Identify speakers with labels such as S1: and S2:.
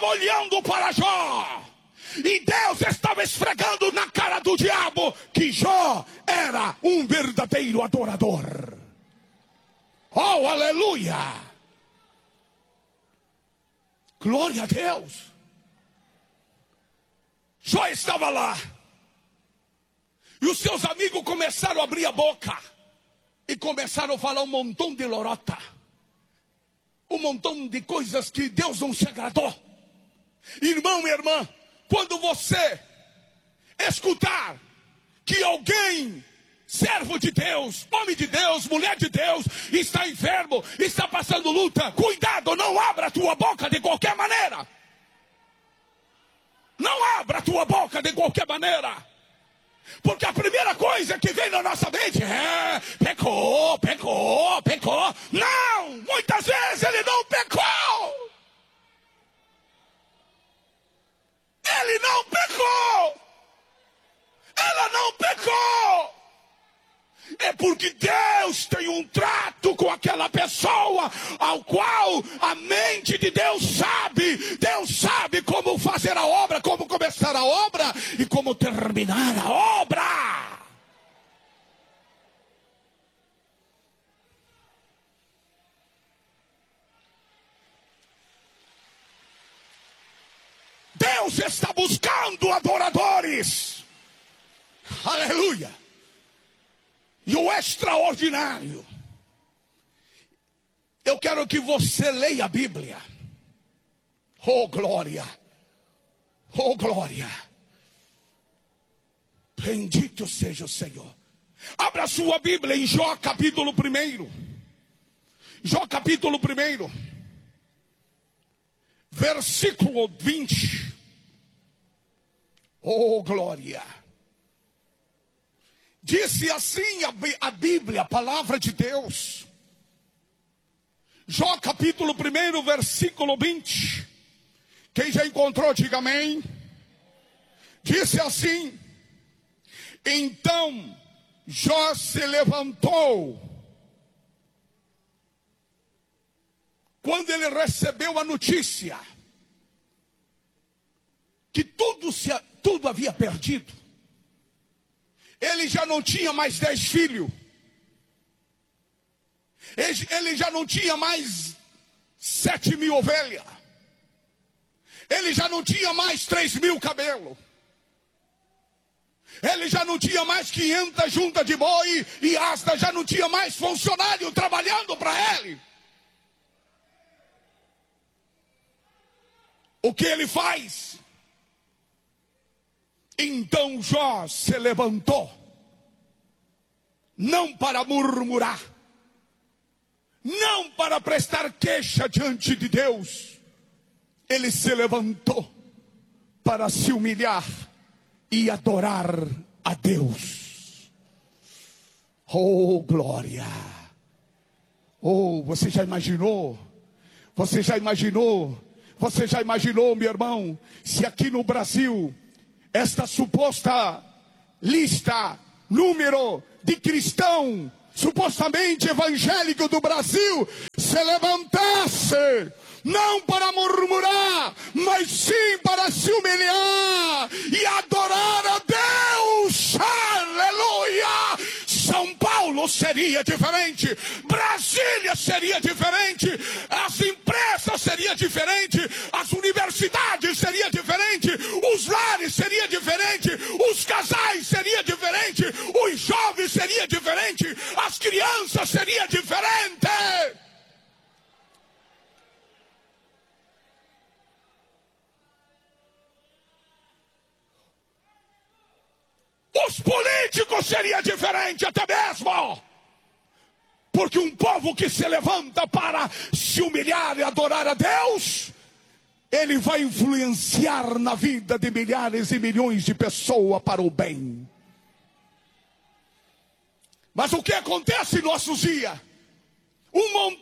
S1: olhando para Jó. E Deus estava esfregando na cara do diabo que Jó era um verdadeiro adorador. Oh, aleluia! Glória a Deus! Jó estava lá. E os seus amigos começaram a abrir a boca. E começaram a falar um montão de lorota. Um montão de coisas que Deus não se agradou. Irmão e irmã, quando você escutar que alguém, servo de Deus, homem de Deus, mulher de Deus, está enfermo, está passando luta, cuidado, não abra a tua boca de qualquer maneira. Não abra a tua boca de qualquer maneira. Porque a primeira coisa que vem na nossa mente é: pecou, pecou, pecou. Não, muitas vezes ele não pecou. Ele não pecou. Ela não pecou. É porque Deus tem um trato com aquela pessoa, ao qual a mente de Deus sabe. Deus sabe como fazer a obra, como começar a obra e como terminar a obra. Deus está buscando adoradores. Aleluia. E o extraordinário, eu quero que você leia a Bíblia. Oh glória, oh glória. Bendito seja o Senhor. Abra sua Bíblia em Jó capítulo 1. Jó capítulo 1, versículo 20. Oh glória. Disse assim a Bíblia, a palavra de Deus. Jó capítulo 1, versículo 20. Quem já encontrou, diga amém. Disse assim: então Jó se levantou. Quando ele recebeu a notícia que tudo havia perdido. Ele já não tinha mais 10 filhos. Ele já não tinha mais 7.000 ovelhas. Ele já não tinha mais 3.000 camelos. Ele já não tinha mais 500 juntas de boi e asta. Já não tinha mais funcionário trabalhando para ele. O que ele faz? Então Jó se levantou, não para murmurar, não para prestar queixa diante de Deus. Ele se levantou para se humilhar e adorar a Deus. Oh glória! Oh, você já imaginou? Você já imaginou? Você já imaginou, meu irmão, se aqui no Brasil esta suposta lista, número de cristão supostamente evangélico do Brasil se levantasse, não para murmurar, mas sim para se humilhar e adorar a Deus. Aleluia! São Paulo seria diferente, Brasília seria diferente, as empresas seriam diferentes, as universidades seriam diferentes, os lares seriam diferentes, os casais seriam diferentes, os jovens seriam diferentes, as crianças seriam diferentes. Os políticos seriam diferentes até mesmo. Porque um povo que se levanta para se humilhar e adorar a Deus, ele vai influenciar na vida de milhares e milhões de pessoas para o bem. Mas o que acontece em nossos dias? Um montão